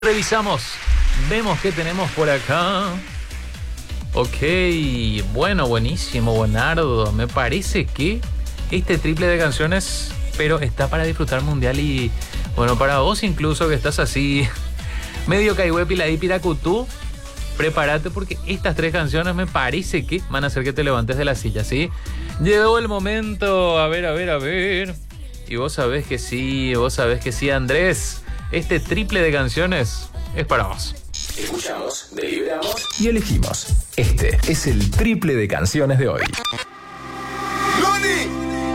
Revisamos, vemos qué tenemos por acá. Ok, bueno, buenísimo, Buenardo. Me parece que este triple de canciones, pero está para disfrutar mundial y, bueno, para vos incluso que estás así, medio caigüepi y piracutú, prepárate porque estas tres canciones me parece que van a hacer que te levantes de la silla, ¿sí? Llegó el momento, a ver. Y vos sabés que sí, Andrés. Este triple de canciones es para vos. Escuchamos, deliberamos y elegimos. Este es el triple de canciones de hoy.